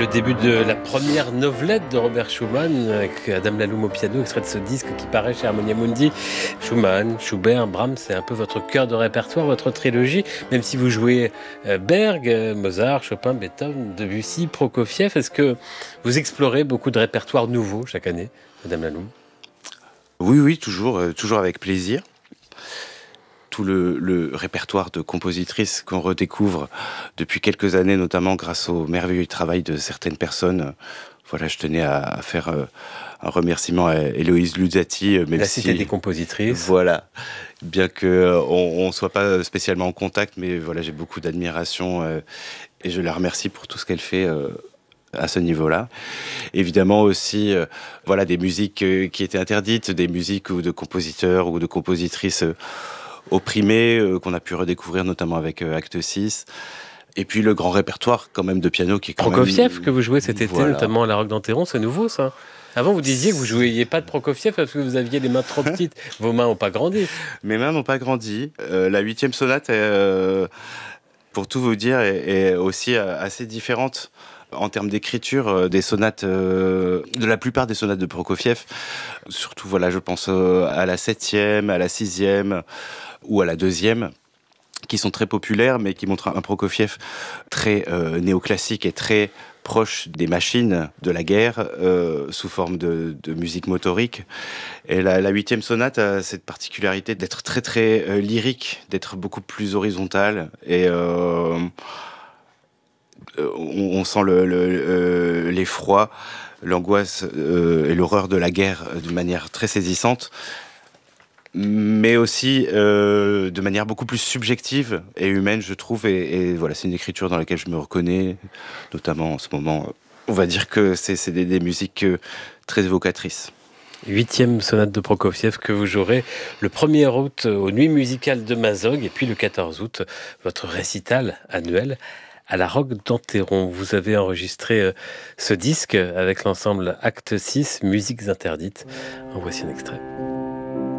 le début de la première novelette de Robert Schumann avec Adam Laloum au piano, extrait de ce disque qui paraît chez Harmonia Mundi. Schumann, Schubert, Brahms, c'est un peu votre cœur de répertoire, votre trilogie, même si vous jouez Berg, Mozart, Chopin, Beethoven, Debussy, Prokofiev. Est-ce que vous explorez beaucoup de répertoires nouveaux chaque année, Adam Laloum? Oui, toujours avec plaisir. Tout le répertoire de compositrices qu'on redécouvre depuis quelques années, notamment grâce au merveilleux travail de certaines personnes. Voilà, je tenais à faire un remerciement à Héloïse Luzzati, même La si... Cité des compositrices. Voilà, bien qu'on ne soit pas spécialement en contact, mais voilà, j'ai beaucoup d'admiration et je la remercie pour tout ce qu'elle fait à ce niveau-là. Évidemment aussi, voilà, des musiques qui étaient interdites, des musiques ou de compositeurs ou de compositrices opprimés, qu'on a pu redécouvrir notamment avec Acte 6. Et puis le grand répertoire quand même de piano qui est quand Prokofiev même... que vous jouez cet été, Voilà. notamment à la Roque d'Enterron, c'est nouveau ça. Avant vous disiez que vous jouiez pas de Prokofiev parce que vous aviez les mains trop petites, vos mains n'ont pas grandi. Mes mains n'ont pas grandi. La 8e sonate, pour tout vous dire, est aussi assez différente en termes d'écriture des sonates, de la plupart des sonates de Prokofiev. Surtout, voilà, je pense à la 7e, à la 6e ou à la 2e, qui sont très populaires, mais qui montrent un Prokofiev très néoclassique et très proche des machines de la guerre, sous forme de musique motorique. Et la 8e sonate a cette particularité d'être très très lyrique, d'être beaucoup plus horizontale, et on sent l'effroi, l'angoisse et l'horreur de la guerre d'une manière très saisissante, mais aussi de manière beaucoup plus subjective et humaine, je trouve. Et voilà, c'est une écriture dans laquelle je me reconnais, notamment en ce moment. On va dire que c'est des musiques très évocatrices. 8e sonate de Prokofiev que vous jouerez le 1er août aux Nuits musicales de Mazog et puis le 14 août, votre récital annuel à la Roque d'Enterron. Vous avez enregistré ce disque avec l'ensemble Acte 6, Musiques interdites. En voici un extrait.